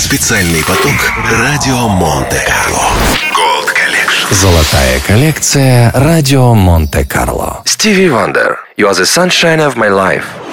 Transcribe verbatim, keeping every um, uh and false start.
Специальный поток радио Монте-Карло. Gold Collection. Золотая коллекция радио Монте-Карло. Stevie Wonder, You are the sunshine of my life.